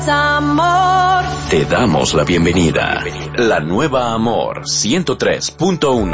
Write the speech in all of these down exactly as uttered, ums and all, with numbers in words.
Amor. Te damos la bienvenida. La nueva Amor ciento tres punto uno.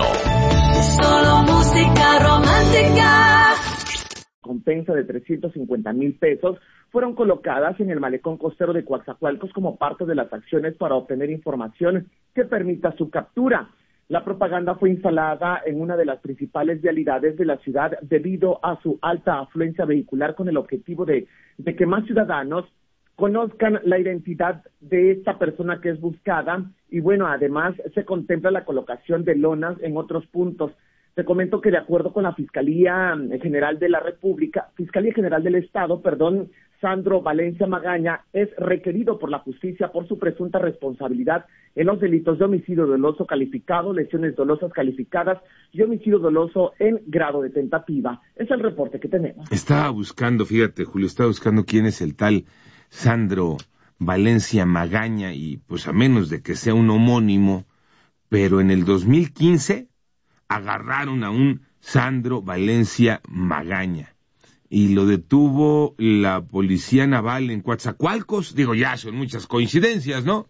Solo música romántica. Compensa de trescientos cincuenta mil pesos fueron colocadas en el malecón costero de Coatzacoalcos como parte de las acciones para obtener información que permita su captura. La propaganda fue instalada en una de las principales vialidades de la ciudad debido a su alta afluencia vehicular, con el objetivo de, de que más ciudadanos conozcan la identidad de esta persona que es buscada. Y bueno, además se contempla la colocación de lonas en otros puntos. Te comento que de acuerdo con la Fiscalía General de la República, Fiscalía General del Estado, perdón, Sandro Valencia Magaña es requerido por la justicia por su presunta responsabilidad en los delitos de homicidio doloso calificado, lesiones dolosas calificadas y homicidio doloso en grado de tentativa. Es el reporte que tenemos. Estaba buscando, fíjate, Julio, estaba buscando quién es el tal Sandro Valencia Magaña, y pues a menos de que sea un homónimo, pero en el dos mil quince agarraron a un Sandro Valencia Magaña y lo detuvo la Policía Naval en Coatzacoalcos. Digo, ya son muchas coincidencias, ¿no?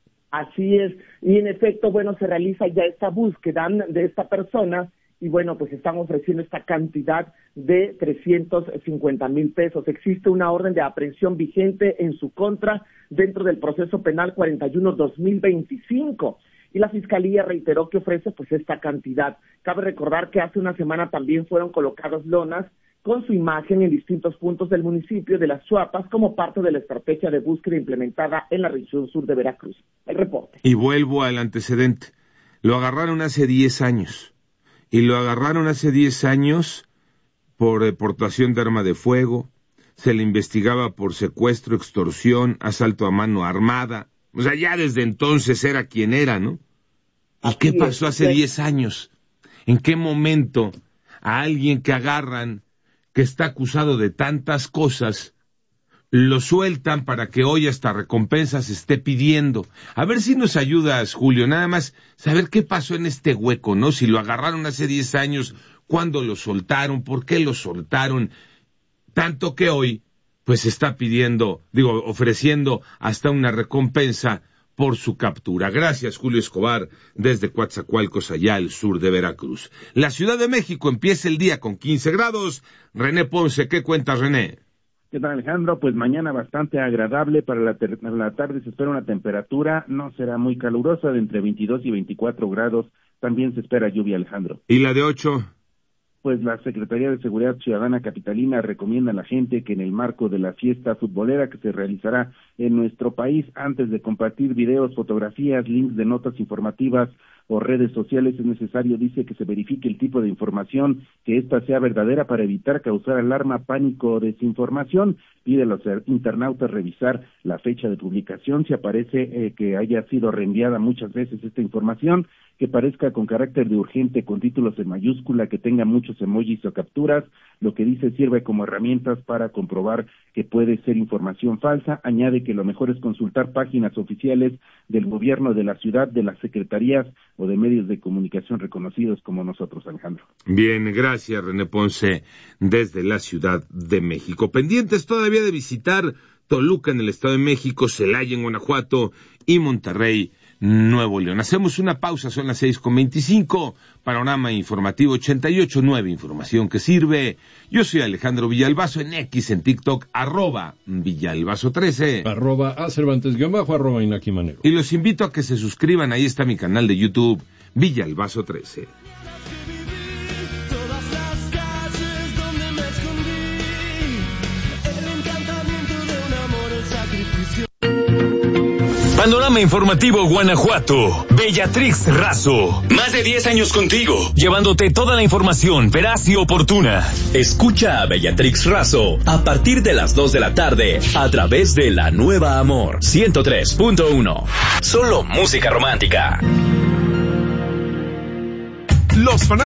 Así es, y en efecto, bueno, se realiza ya esta búsqueda de esta persona. Y bueno, pues están ofreciendo esta cantidad de trescientos cincuenta mil pesos. Existe una orden de aprehensión vigente en su contra dentro del proceso penal cuarenta y uno guión dos mil veinticinco. Y la Fiscalía reiteró que ofrece pues esta cantidad. Cabe recordar que hace una semana también fueron colocadas lonas con su imagen en distintos puntos del municipio de Las Chuapas como parte de la estrategia de búsqueda implementada en la región sur de Veracruz. El reporte. Y vuelvo al antecedente. Lo agarraron hace diez años. Y lo agarraron hace diez años por deportación de arma de fuego. Se le investigaba por secuestro, extorsión, asalto a mano armada. O sea, ya desde entonces era quien era, ¿no? ¿Y qué pasó hace diez años? ¿En qué momento a alguien que agarran, que está acusado de tantas cosas, lo sueltan para que hoy hasta recompensas esté pidiendo? A ver si nos ayudas, Julio, nada más saber qué pasó en este hueco, ¿no? Si lo agarraron hace diez años, ¿cuándo lo soltaron? ¿Por qué lo soltaron? Tanto que hoy, pues está pidiendo, digo, ofreciendo hasta una recompensa por su captura. Gracias, Julio Escobar, desde Coatzacoalcos, allá al sur de Veracruz. La Ciudad de México empieza el día con quince grados. René Ponce, ¿qué cuentas, René? ¿Qué tal, Alejandro? Pues mañana bastante agradable. Para la, ter- la tarde se espera una temperatura, no será muy calurosa, de entre veintidós y veinticuatro grados. También se espera lluvia, Alejandro. ¿Y la de ocho? Pues la Secretaría de Seguridad Ciudadana Capitalina recomienda a la gente que en el marco de la fiesta futbolera que se realizará en nuestro país, antes de compartir videos, fotografías, links de notas informativas o redes sociales, es necesario, dice, que se verifique el tipo de información, que ésta sea verdadera para evitar causar alarma, pánico o desinformación. Pide a los internautas revisar la fecha de publicación, si aparece eh, que haya sido reenviada muchas veces esta información, que parezca con carácter de urgente, con títulos en mayúscula, que tenga muchos emojis o capturas. Lo que dice sirve como herramientas para comprobar que puede ser información falsa. Añade que lo mejor es consultar páginas oficiales del gobierno de la ciudad, de las secretarías o de medios de comunicación reconocidos como nosotros, Alejandro. Bien, gracias, René Ponce, desde la Ciudad de México. Pendientes todavía de visitar Toluca en el Estado de México, Celaya en Guanajuato y Monterrey, Nuevo León. Hacemos una pausa, son las seis con veinticinco, Panorama Informativo ochenta y ocho punto nueve, información que sirve. Yo soy Alejandro Villalbazo, en X, en TikTok, arroba Villalbazo trece. Arroba a Cervantes guión bajo, arroba Inaki Manero. Y los invito a que se suscriban, ahí está mi canal de YouTube, Villalbazo trece. Panorama Informativo Guanajuato. Bellatrix Razo. Más de diez años contigo, llevándote toda la información veraz y oportuna. Escucha a Bellatrix Razo a partir de las dos de la tarde a través de La Nueva Amor ciento tres punto uno. Solo música romántica. Los fanáticos